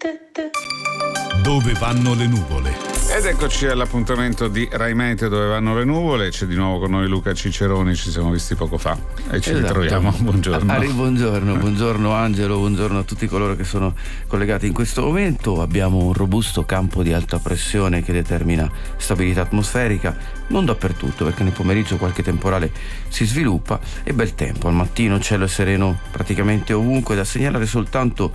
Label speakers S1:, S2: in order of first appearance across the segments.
S1: Dove vanno le nuvole?
S2: Ed eccoci all'appuntamento di Rai Meteo, dove vanno le nuvole. C'è di nuovo con noi Luca Ciceroni, ci siamo visti poco fa e ci ritroviamo. Buongiorno.
S3: Buongiorno Angelo, buongiorno a tutti coloro che sono collegati in questo momento. Abbiamo un robusto campo di alta pressione che determina stabilità atmosferica, non dappertutto perché nel pomeriggio qualche temporale si sviluppa e bel tempo. Al mattino cielo è sereno praticamente ovunque, da segnalare soltanto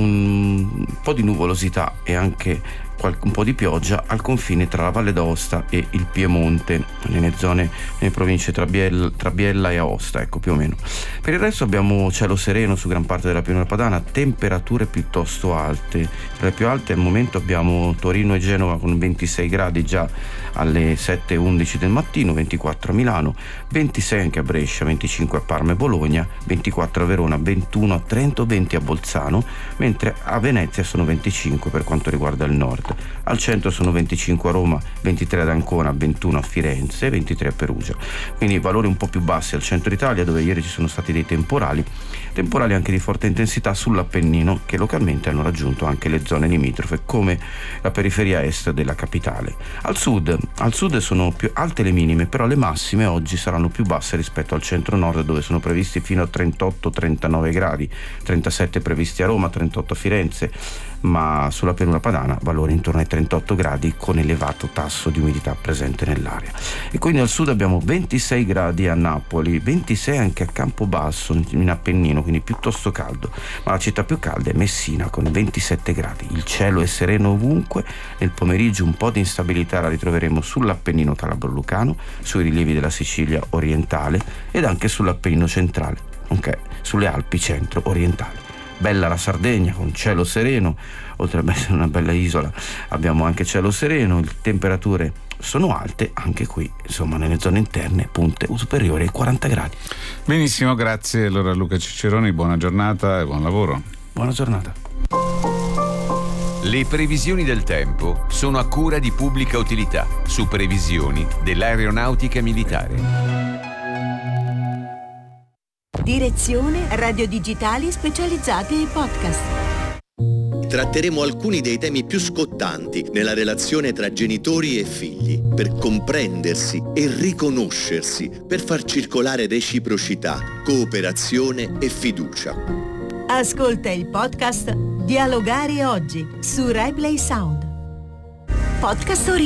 S3: un po' di nuvolosità e anche un po' di pioggia al confine tra la Valle d'Aosta e il Piemonte, nelle zone, nelle province tra Biella e Aosta, ecco, più o meno. Per il resto abbiamo cielo sereno su gran parte della pianura padana, temperature piuttosto alte. Tra le più alte al momento abbiamo Torino e Genova con 26 gradi già alle 7:11 del mattino, 24 a Milano, 26 anche a Brescia, 25 a Parma e Bologna, 24 a Verona, 21 a Trento, 20 a Bolzano, mentre a Venezia sono 25 per quanto riguarda il nord. Al centro sono 25 a Roma, 23 ad Ancona, 21 a Firenze, 23 a Perugia. Quindi valori un po' più bassi al centro Italia, dove ieri ci sono stati dei temporali anche di forte intensità sull'Appennino, che localmente hanno raggiunto anche le zone limitrofe come la periferia est della capitale. Al sud sono più alte le minime, però le massime oggi saranno più basse rispetto al centro-nord, dove sono previsti fino a 38-39 gradi, 37 previsti a Roma, 38 a Firenze, ma sulla pianura padana valori intorno ai 38 gradi con elevato tasso di umidità presente nell'aria. E quindi al sud abbiamo 26 gradi a Napoli, 26 anche a Campobasso in Appennino, quindi piuttosto caldo, ma la città più calda è Messina con 27 gradi. Il cielo è sereno ovunque, nel pomeriggio un po' di instabilità la ritroveremo sull'Appennino calabro-lucano, sui rilievi della Sicilia orientale ed anche sull'Appennino centrale, nonché sulle Alpi centro-orientali. Bella la Sardegna con cielo sereno, oltre ad essere una bella isola abbiamo anche cielo sereno, le temperature sono alte anche qui, insomma nelle zone interne, punte superiori ai 40 gradi.
S2: Benissimo, grazie allora Luca Ciceroni, buona giornata e buon lavoro.
S3: Buona giornata.
S4: Le previsioni del tempo sono a cura di Pubblica Utilità, su previsioni dell'aeronautica militare.
S5: Direzione Radio Digitali Specializzate e Podcast.
S6: Tratteremo alcuni dei temi più scottanti nella relazione tra genitori e figli, per comprendersi e riconoscersi, per far circolare reciprocità, cooperazione e fiducia.
S5: Ascolta il podcast Dialogare oggi su RaiPlay Sound. Podcast